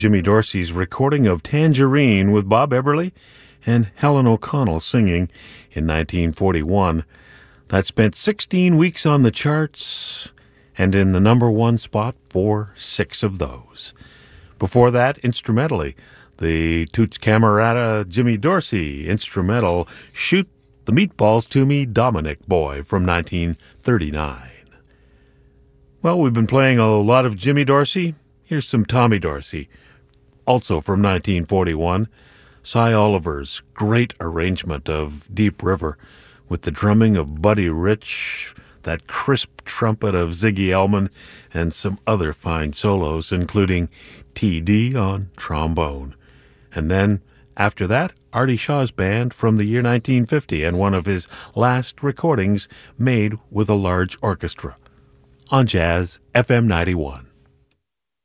Jimmy Dorsey's recording of Tangerine with Bob Eberly and Helen O'Connell singing in 1941. That spent 16 weeks on the charts and in the number one spot for 6 of those. Before that, instrumentally, the Toots Camerata Jimmy Dorsey instrumental Shoot the Meatballs to Me, Dominic Boy from 1939. Well, we've been playing a lot of Jimmy Dorsey. Here's some Tommy Dorsey, also from 1941. Cy Oliver's great arrangement of Deep River with the drumming of Buddy Rich, that crisp trumpet of Ziggy Elman, and some other fine solos, including T.D. on trombone. And then, after that, Artie Shaw's band from the year 1950 and one of his last recordings made with a large orchestra on Jazz FM 91.